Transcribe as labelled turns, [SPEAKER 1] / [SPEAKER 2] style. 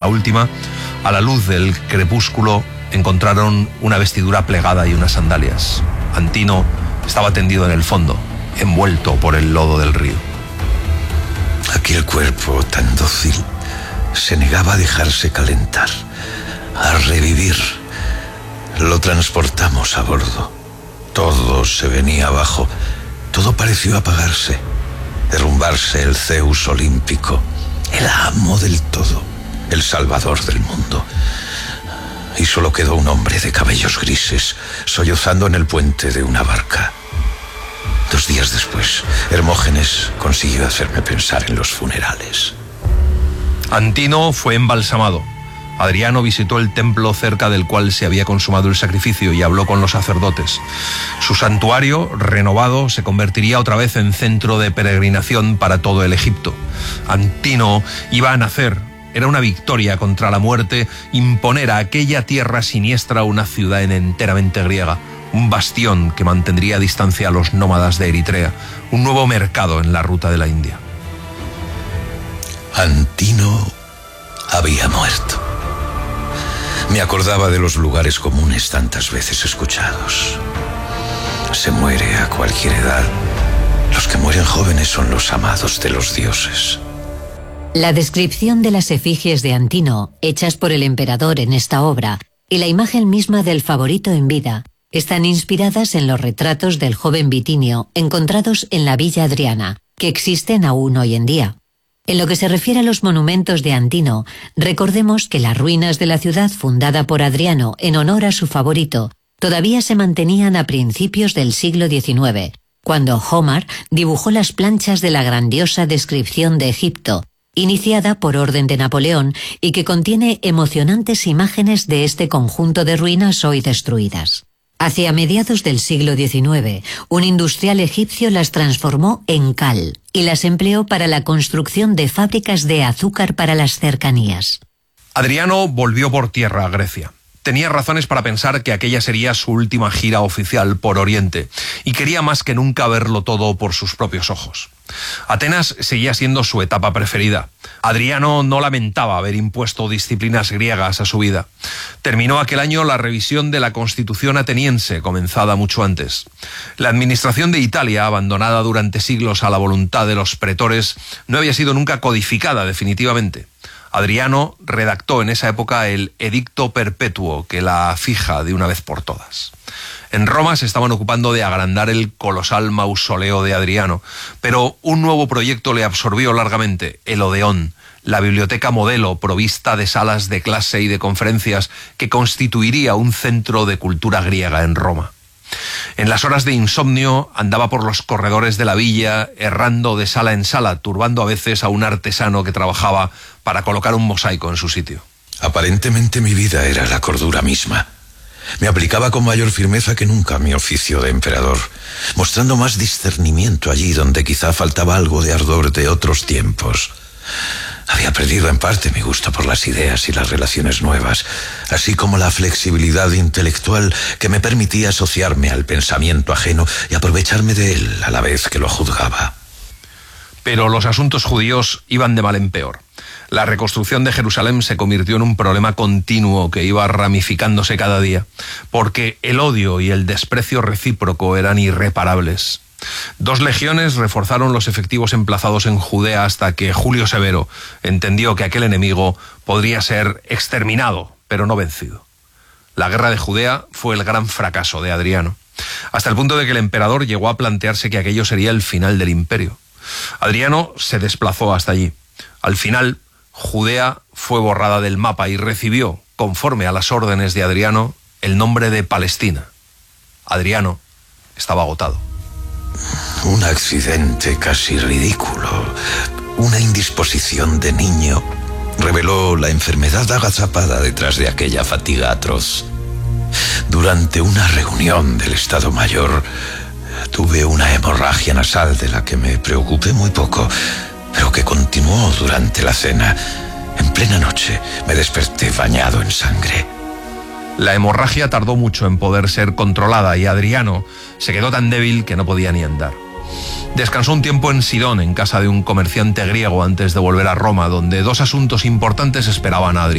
[SPEAKER 1] última, a la luz del crepúsculo, encontraron una vestidura plegada y unas sandalias. Antino estaba tendido en el fondo, envuelto por el lodo del río.
[SPEAKER 2] Aquel cuerpo tan dócil se negaba a dejarse calentar, a revivir. Lo transportamos a bordo. Todo se venía abajo, todo pareció apagarse, derrumbarse el Zeus olímpico, el amo del todo, el salvador del mundo. Y solo quedó un hombre de cabellos grises, sollozando en el puente de una barca. 2 días después, Hermógenes consiguió hacerme pensar en los funerales.
[SPEAKER 1] Antino fue embalsamado. Adriano visitó el templo cerca del cual se había consumado el sacrificio y habló con los sacerdotes. Su santuario, renovado, se convertiría otra vez en centro de peregrinación para todo el Egipto. Antino iba a nacer. Era una victoria contra la muerte imponer a aquella tierra siniestra una ciudad enteramente griega, un bastión que mantendría a distancia a los nómadas de Eritrea, un nuevo mercado en la ruta de la India.
[SPEAKER 2] Antino había muerto. Me acordaba de los lugares comunes tantas veces escuchados. Se muere a cualquier edad. Los que mueren jóvenes son los amados de los dioses.
[SPEAKER 3] La descripción de las efigies de Antino, hechas por el emperador en esta obra, y la imagen misma del favorito en vida, están inspiradas en los retratos del joven Bitinio encontrados en la Villa Adriana, que existen aún hoy en día. En lo que se refiere a los monumentos de Antino, recordemos que las ruinas de la ciudad fundada por Adriano en honor a su favorito todavía se mantenían a principios del siglo XIX, cuando Homar dibujó las planchas de la grandiosa descripción de Egipto, iniciada por orden de Napoleón y que contiene emocionantes imágenes de este conjunto de ruinas hoy destruidas. Hacia mediados del siglo XIX, un industrial egipcio las transformó en cal y las empleó para la construcción de fábricas de azúcar para las cercanías.
[SPEAKER 1] Adriano volvió por tierra a Grecia. Tenía razones para pensar que aquella sería su última gira oficial por Oriente y quería más que nunca verlo todo por sus propios ojos. Atenas seguía siendo su etapa preferida. Adriano no lamentaba haber impuesto disciplinas griegas a su vida. Terminó aquel año la revisión de la Constitución ateniense, comenzada mucho antes. La administración de Italia, abandonada durante siglos a la voluntad de los pretores, no había sido nunca codificada definitivamente. Adriano redactó en esa época el Edicto Perpetuo, que la fija de una vez por todas. En Roma se estaban ocupando de agrandar el colosal mausoleo de Adriano, pero un nuevo proyecto le absorbió largamente, el Odeón, la biblioteca modelo provista de salas de clase y de conferencias que constituiría un centro de cultura griega en Roma. En las horas de insomnio andaba por los corredores de la villa, errando de sala en sala, turbando a veces a un artesano que trabajaba para colocar un mosaico en su sitio.
[SPEAKER 2] Aparentemente mi vida era la cordura misma. Me aplicaba con mayor firmeza que nunca mi oficio de emperador, mostrando más discernimiento allí donde quizá faltaba algo de ardor de otros tiempos. Había perdido en parte mi gusto por las ideas y las relaciones nuevas, así como la flexibilidad intelectual que me permitía asociarme al pensamiento ajeno y aprovecharme de él a la vez que lo juzgaba.
[SPEAKER 1] Pero los asuntos judíos iban de mal en peor. La reconstrucción de Jerusalén se convirtió en un problema continuo que iba ramificándose cada día, porque el odio y el desprecio recíproco eran irreparables. 2 legiones reforzaron los efectivos emplazados en Judea hasta que Julio Severo entendió que aquel enemigo podría ser exterminado, pero no vencido. La guerra de Judea fue el gran fracaso de Adriano, hasta el punto de que el emperador llegó a plantearse que aquello sería el final del imperio. Adriano se desplazó hasta allí. Al final, Judea fue borrada del mapa y recibió, conforme a las órdenes de Adriano, el nombre de Palestina. Adriano estaba agotado.
[SPEAKER 2] Un accidente casi ridículo, una indisposición de niño, reveló la enfermedad agazapada detrás de aquella fatiga atroz. Durante una reunión del Estado Mayor, tuve una hemorragia nasal de la que me preocupé muy poco, pero que continuó durante la cena. En plena noche me desperté bañado en sangre.
[SPEAKER 1] La hemorragia tardó mucho en poder ser controlada y Adriano se quedó tan débil que no podía ni andar. Descansó un tiempo en Sidón, en casa de un comerciante griego, antes de volver a Roma, donde 2 asuntos importantes esperaban a Adriano.